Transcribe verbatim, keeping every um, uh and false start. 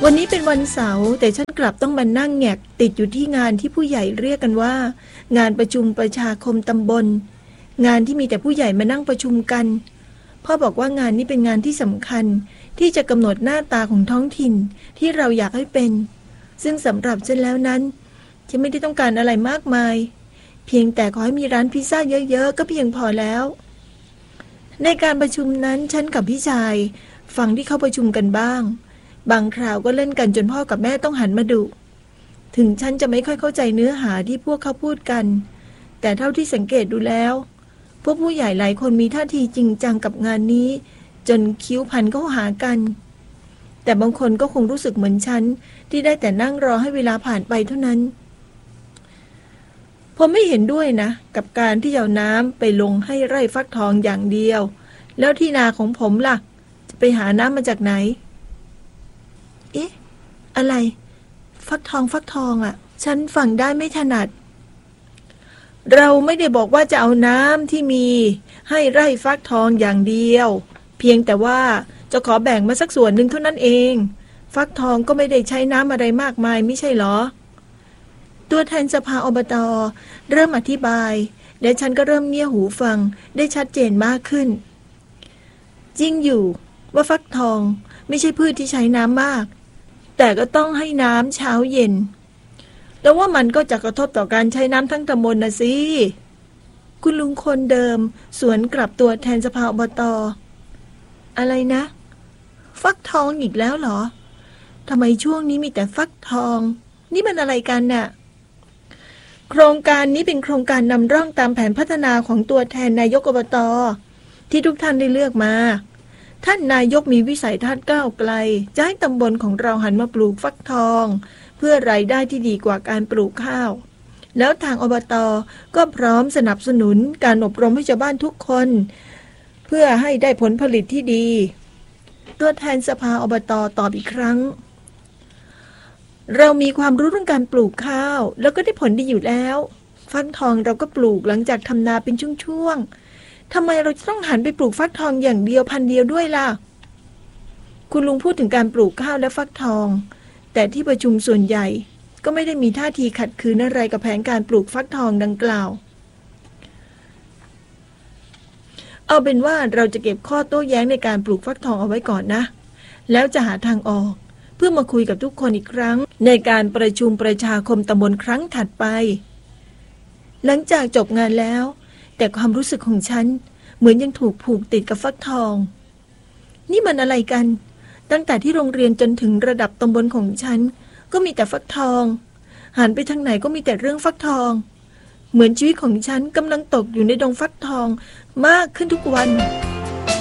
วันนี้เป็นวันเสาร์แต่ฉันกลับต้องมานั่งแงกติดอยู่ที่งานที่ผู้ใหญ่เรียกกันว่างานประชุมประชาคมตำบลงานที่มีแต่ผู้ใหญ่มานั่งประชุมกันพ่อบอกว่างานนี้เป็นงานที่สำคัญที่จะกำหนดหน้าตาของท้องถิ่นที่เราอยากให้เป็นซึ่งสำหรับฉันแล้วนั้นฉันไม่ได้ต้องการอะไรมากมายเพียงแต่ขอให้มีร้านพิซซ่าเยอะๆก็เพียงพอแล้วในการประชุมนั้นฉันกับพี่ชายฟังที่เขาประชุมกันบ้างบางคราวก็เล่นกันจนพ่อกับแม่ต้องหันมาดุถึงฉันจะไม่ค่อยเข้าใจเนื้อหาที่พวกเขาพูดกันแต่เท่าที่สังเกตดูแล้วพวกผู้ใหญ่หลายคนมีท่าทีจริงจังกับงานนี้จนคิ้วพันเข้าหากันแต่บางคนก็คงรู้สึกเหมือนฉันที่ได้แต่นั่งรอให้เวลาผ่านไปเท่านั้นผมไม่เห็นด้วยนะกับการที่เอาน้ำไปลงให้ไร่ฟักทองอย่างเดียวแล้วที่นาของผมล่ะจะไปหาน้ำมาจากไหนเอ๊ะอะไรฟักทองฟักทองอ่ะฉันฟังได้ไม่ถนัดเราไม่ได้บอกว่าจะเอาน้ำที่มีให้ไร่ฟักทองอย่างเดียวเพียงแต่ว่าจะขอแบ่งมาสักส่วนหนึ่งเท่านั้นเองฟักทองก็ไม่ได้ใช้น้ำอะไรมากมายไม่ใช่หรอตัวแทนสภาอบต.เริ่มอธิบายและฉันก็เริ่มเงี่ยหูฟังได้ชัดเจนมากขึ้นจริงอยู่ว่าฟักทองไม่ใช่พืชที่ใช้น้ำมากแต่ก็ต้องให้น้ำเช้าเย็นแล้วว่ามันก็จะกระทบต่อการใช้น้ำทั้งตำบลนะสิคุณลุงคนเดิมสวนกลับตัวแทนสภาอบต.อะไรนะฟักทองอีกแล้วเหรอทำไมช่วงนี้มีแต่ฟักทองนี่มันอะไรกันน่ะโครงการนี้เป็นโครงการนำร่องตามแผนพัฒนาของตัวแทนนายกอบต.ที่ทุกท่านได้เลือกมาท่านนายกมีวิสัยทัศน์ก้าวไกลจะให้ตำบลของเราหันมาปลูกฟักทองเพื่อรายได้ที่ดีกว่าการปลูกข้าวแล้วทางอบต.ก็พร้อมสนับสนุนการอบรมให้ชาวบ้านทุกคนเพื่อให้ได้ผลผลิตที่ดีตัวแทนสภาอบต.ตอบอีกครั้งเรามีความรู้เรื่องการปลูกข้าวแล้วก็ได้ผลดีอยู่แล้วฟักทองเราก็ปลูกหลังจากทำนาเป็นช่วงๆทำไมเราจะต้องหันไปปลูกฟักทองอย่างเดียวพันเดียวด้วยล่ะคุณลุงพูดถึงการปลูกข้าวและฟักทองแต่ที่ประชุมส่วนใหญ่ก็ไม่ได้มีท่าทีขัดขืนอะไรกับแผนการปลูกฟักทองดังกล่าวเอาเป็นว่าเราจะเก็บข้อโต้แย้งในการปลูกฟักทองเอาไว้ก่อนนะแล้วจะหาทางออกเพื่อมาคุยกับทุกคนอีกครั้งในการประชุมประชาคมตำบลครั้งถัดไปหลังจากจบงานแล้วแต่ความรู้สึกของฉันเหมือนยังถูกผูกติดกับฟักทองนี่มันอะไรกันตั้งแต่ที่โรงเรียนจนถึงระดับตำบลของฉันก็มีแต่ฟักทองหันไปทางไหนก็มีแต่เรื่องฟักทองเหมือนชีวิตของฉันกำลังตกอยู่ในดงฟักทองมากขึ้นทุกวัน